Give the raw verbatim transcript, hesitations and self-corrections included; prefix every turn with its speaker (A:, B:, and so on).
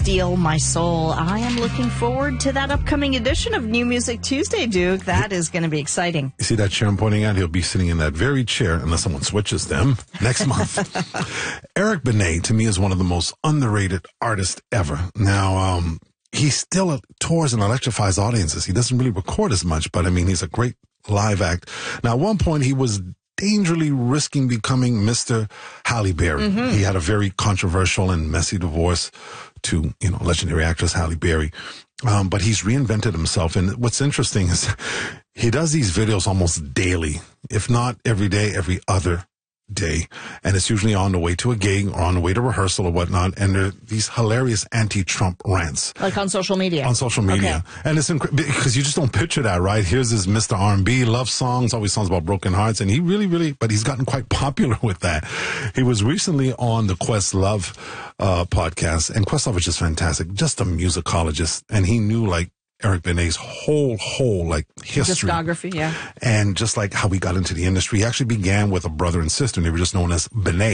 A: Steal My Soul. I am looking forward to that upcoming edition of New Music Tuesday, Duke. That is going to be exciting.
B: You see that chair I'm pointing at? He'll be sitting in that very chair unless someone switches them next month. Eric Benet, to me, is one of the most underrated artists ever. Now, um, he still tours and electrifies audiences. He doesn't really record as much, but I mean, he's a great live act. Now, at one point, he was dangerously risking becoming Mister Halle Berry. Mm-hmm. He had a very controversial and messy divorce to, you know, legendary actress Halle Berry. Um, but he's reinvented himself. And what's interesting is he does these videos almost daily, if not every day, every other day. And it's usually on the way to a gig or on the way to rehearsal or whatnot. And there are these hilarious anti-Trump rants.
A: Like on social media?
B: On social media. Okay. And it's incredible because you just don't picture that, right? Here's his Mister R and B, love songs, always songs about broken hearts. And he really, really, but he's gotten quite popular with that. He was recently on the Questlove uh, podcast, and Questlove is just fantastic, just a musicologist. And he knew like Eric Benet's whole, whole, like, history.
A: Discography, yeah.
B: And just like how he got into the industry. He actually began with a brother and sister, and they were just known as Benet.